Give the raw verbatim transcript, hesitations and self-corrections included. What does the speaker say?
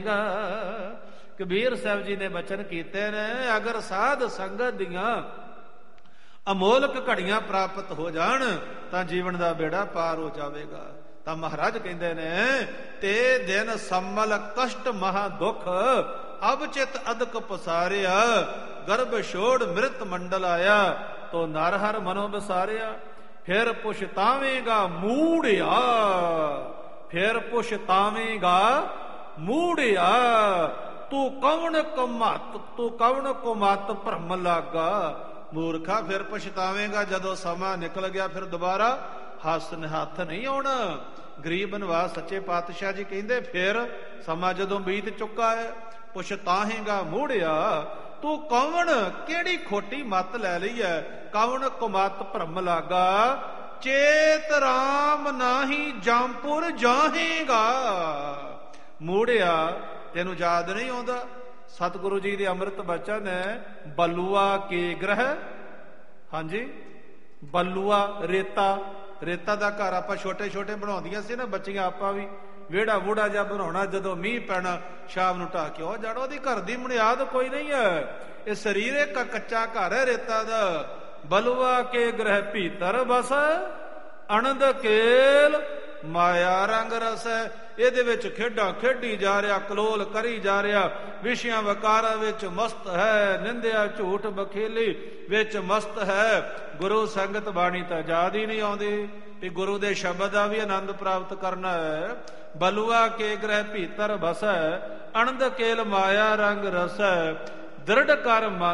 ਕਬੀਰ ਸਾਹਿਬ ਜੀ ਨੇ ਬਚਨ ਕੀਤੇ ਨੇ, ਅਗਰ ਸਾਧ ਸੰਗਤ ਦੀਆਂ ਅਮੋਲਕ ਘੜੀਆਂ ਪ੍ਰਾਪਤ ਹੋ ਜਾਣ ਤਾਂ ਜੀਵਨ ਦਾ ਬੇੜਾ ਪਾਰ ਹੋ ਜਾਵੇਗਾ। ਤਾਂ ਮਹਾਰਾਜ ਕਹਿੰਦੇ ਨੇ, ਤੇ ਦਿਨ ਸੰਮਲ ਕਸ਼ਟ ਮਹਾ ਦੁਖ, ਅਬ ਚਿਤ ਅਦਕ ਪਸਾਰਿਆ, ਗਰਭ ਛੋੜ ਮ੍ਰਿਤ ਮੰਡਲ ਆਇਆ, ਤੋ ਨਰ ਹਰ ਮਨੋ ਵਿਸਾਰਿਆ। ਫਿਰ ਪੁਛਤਾਵੇਂਗਾ ਮੂੜਿਆ, ਫਿਰ ਪੁਛਤਾਵੇਂਗਾ ਮੂੜਿਆ, ਤੂੰ ਕਵਣ ਕੁਮਤ, ਤੂੰ ਕਵਣ ਕੁਮਤ ਭਰਮ ਲਾਗਾ। ਮੂਰਖਾ, ਫਿਰ ਪਛਤਾਵੇਂਗਾ ਜਦੋਂ ਸਮਾਂ ਨਿਕਲ ਗਿਆ, ਫਿਰ ਦੁਬਾਰਾ ਹੱਸ ਹੱਥ ਨਹੀਂ ਆਉਣਾ। ਗਰੀਬ ਨਿਵਾਸ ਸੱਚੇ ਪਾਤਸ਼ਾਹ ਜੀ ਕਹਿੰਦੇ, ਫਿਰ ਸਮਾਂ ਜਦੋਂ ਬੀਤ ਚੁੱਕਾ ਹੈ, ਪੁਛਤਾਹੇਗਾ ਮੂੜਿਆ, ਤੂੰ ਕੌਣ ਕਿਹੜੀ ਖੋਟੀ ਮੱਤ ਲੈ ਲਈ ਹੈ, ਕਵਣ ਕੁਮਤ ਭਰਮ ਲਾਗਾ, ਚੇਤ ਰਾਮ ਨਾਹੀ ਜੰਪੁਰ ਜਾਹੇਗਾ। ਮੂੜਿਆ, ਤੈਨੂੰ ਯਾਦ ਨਹੀਂ ਆਉਂਦਾ? ਸਤਿਗੁਰੂ ਜੀ ਦੇ ਅੰਮ੍ਰਿਤ ਬਚਨ ਹੈ, ਬਲੂਆ ਕੇ ਗ੍ਰਹਿ, ਹਾਂਜੀ ਬਲੂਆ ਰੇਤਾ, ਰੇਤਾ ਦਾ ਘਰ ਆਪਾਂ ਛੋਟੇ ਛੋਟੇ ਬਣਾਉਂਦੀਆਂ ਸੀ ਨਾ ਬੱਚੀਆਂ, ਆਪਾਂ ਵੀ ਵਿਹੜਾ ਵੂੜਾ ਜਿਹਾ ਬਣਾਉਣਾ, ਜਦੋਂ ਮੀਂਹ ਪੈਣਾ ਸ਼ਾਮ ਨੂੰ ਢਾਹ ਕੇ ਉਹ ਜੜ, ਉਹਦੀ ਘਰ ਦੀ ਬੁਨਿਆਦ ਕੋਈ ਨਹੀਂ ਹੈ। ਇਹ ਸਰੀਰ ਇੱਕ ਕੱਚਾ ਘਰ ਹੈ ਰੇਤਾ ਦਾ। ਬਲੂਆ ਕੇ ਗ੍ਰਹਿ ਭੀਤਰ ਬਸ, ਅਨੰਦ ਕੇਲ ਮਾਇਆ ਰੰਗ ਰਸ ਹੈ। ਇਹਦੇ ਵਿੱਚ ਖੇਡਾਂ ਖੇਡੀ ਜਾ ਰਿਹਾ, ਕਲੋਲ ਕਰੀ ਜਾ ਰਿਹਾ, ਵਿਸ਼ਿਆਂ ਵਕਾਰਾਂ ਵਿੱਚ ਮਸਤ ਹੈ, ਨਿੰਦਿਆ ਝੂਠ ਬਖੇਲੀ ਵਿੱਚ ਮਸਤ ਹੈ। ਗੁਰੂ ਸੰਗਤ ਬਾਣੀ ਤਾਂ ਯਾਦ ਹੀ ਨਹੀਂ ਆਉਂਦੀ ਵੀ ਗੁਰੂ ਦੇ ਸ਼ਬਦ ਦਾ ਵੀ ਆਨੰਦ ਪ੍ਰਾਪਤ ਕਰਨਾ ਹੈ। ਬਲੂਆ ਕੇ ਗ੍ਰਹਿ ਭੀਤਰ ਬਸੈ, ਅਨੰਦ ਕੇਲ ਮਾਇਆ ਰੰਗ ਰਸੈ, ਦ੍ਰਿੜ ਕਰ ਮਨ